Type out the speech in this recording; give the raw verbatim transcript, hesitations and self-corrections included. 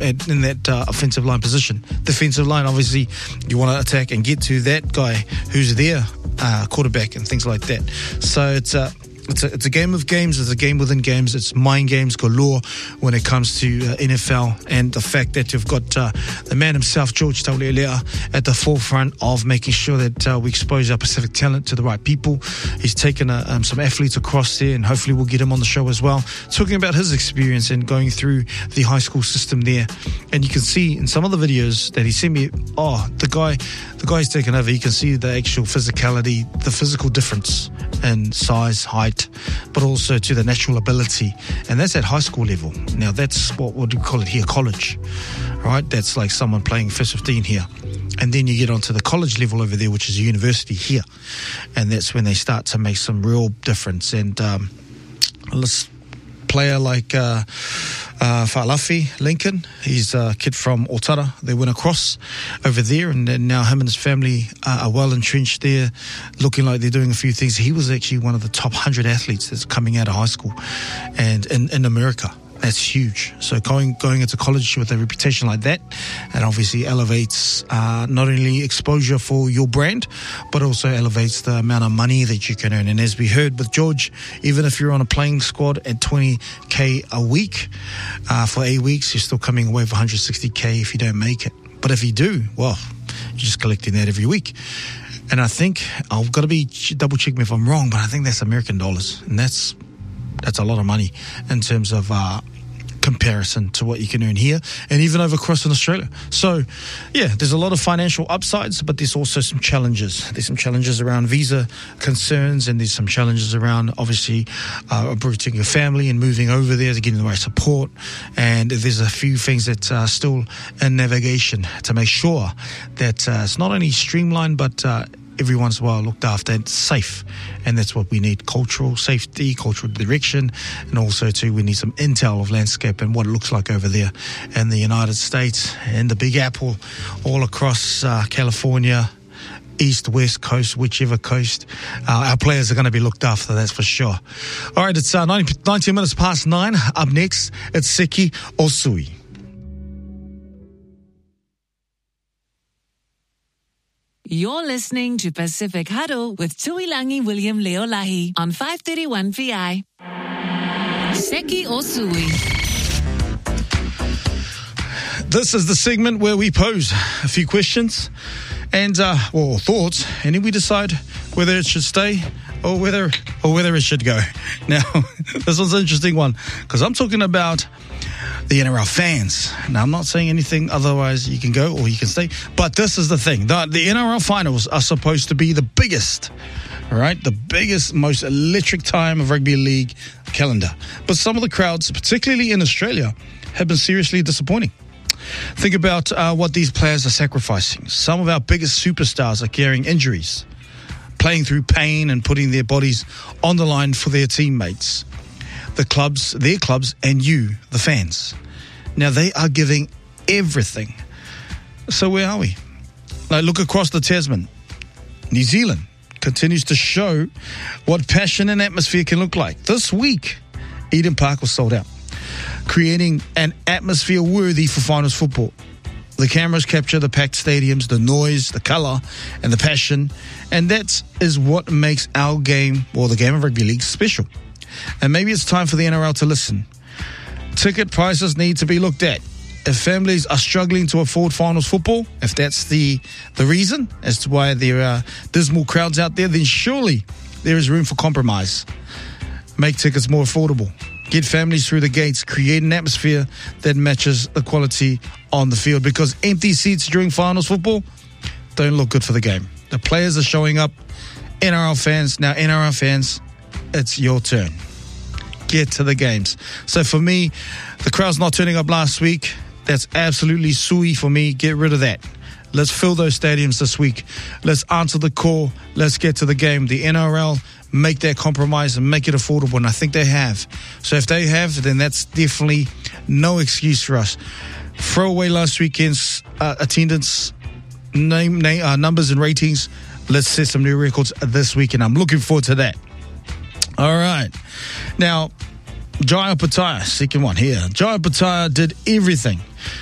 at, in that uh, offensive line position. Defensive line, obviously, you want to attack and get to that guy who's there, uh, quarterback and things like that. So it's a, it's a it's a game of games. It's a game within games. It's mind games galore when it comes to uh, N F L, and the fact that you've got uh, the man himself, George Taulelea, at the forefront of making sure that uh, we expose our Pacific talent to the right people. He's taken uh, um, some athletes across there, and hopefully we'll get him on the show as well, talking about his experience and going through the high school system there. And you can see in some of the videos that he sent me, oh, the guy, the guy's taken over. You can see the actual physicality, the physical difference in size, height, but also to the natural ability, and that's at high school level. Now that's what what do we call it here, college, right? That's like someone playing first fifteen here, and then you get onto the college level over there, which is a university here, and that's when they start to make some real difference. And um, let's player like uh, uh, Fa'alafi Lincoln, he's a kid from Otara. They went across over there, and then now him and his family uh, are well entrenched there, looking like they're doing a few things. He was actually one of the top one hundred athletes that's coming out of high school and in, in America. That's huge. So going going into college with a reputation like that, and obviously elevates uh, not only exposure for your brand, but also elevates the amount of money that you can earn. And as we heard with George, even if you're on a playing squad at twenty K a week, uh, for eight weeks, you're still coming away with one hundred sixty K if you don't make it. But if you do, well, you're just collecting that every week. And I think, I've got to be double check me if I'm wrong, but I think that's American dollars. And that's that's a lot of money in terms of uh, comparison to what you can earn here and even over across in Australia. So yeah, there's a lot of financial upsides, but there's also some challenges. There's some challenges around visa concerns, and there's some challenges around obviously uh, uprooting your family and moving over there to getting the right support. And there's a few things that are still in navigation to make sure that uh, it's not only streamlined, but uh, everyone's well looked after and safe. And that's what we need: cultural safety, cultural direction, and also too we need some intel of landscape and what it looks like over there in the United States and the Big Apple, all across uh, California, east, west coast, whichever coast. Uh, our players are going to be looked after, that's for sure. All right, it's uh, ninety, nineteen minutes past nine. Up next, it's Seki Osui. You're listening to Pacific Huddle with Tuilangi William Leolahi on five thirty-one V I. Seki Osui. This is the segment where we pose a few questions and, uh, well, thoughts, and then we decide whether it should stay or whether or whether it should go. Now, this one's an interesting one because I'm talking about the N R L fans. Now, I'm not saying anything otherwise. You can go or you can stay. But this is the thing. The, the N R L finals are supposed to be the biggest, all right? The biggest, most electric time of rugby league calendar. But some of the crowds, particularly in Australia, have been seriously disappointing. Think about uh, what these players are sacrificing. Some of our biggest superstars are carrying injuries, playing through pain and putting their bodies on the line for their teammates, the clubs, their clubs, and you, the fans. Now, they are giving everything. So where are we? Like, look across the Tasman. New Zealand continues to show what passion and atmosphere can look like. This week, Eden Park was sold out, creating an atmosphere worthy for finals football. The cameras capture the packed stadiums, the noise, the colour, and the passion. And that is what makes our game, or the game of rugby league, special. And maybe it's time for the N R L to listen. Ticket prices need to be looked at. If families are struggling to afford finals football, if that's the, the reason as to why there are dismal crowds out there, then surely there is room for compromise. Make tickets more affordable. Get families through the gates. Create an atmosphere that matches the quality on the field, because empty seats during finals football don't look good for the game. The players are showing up. N R L fans, now N R L fans, it's your turn. Get to the games. So for me, the crowd's not turning up last week. That's absolutely sui for me. Get rid of that. Let's fill those stadiums this week. Let's answer the call. Let's get to the game. The N R L, make that compromise and make it affordable, and I think they have. So if they have, then that's definitely no excuse for us. Throw away last weekend's uh, attendance, name, name uh, numbers and ratings. Let's set some new records this week, and I'm looking forward to that. All right. Now, Jaya Pattaya, second one here. Jaya Pattaya did everything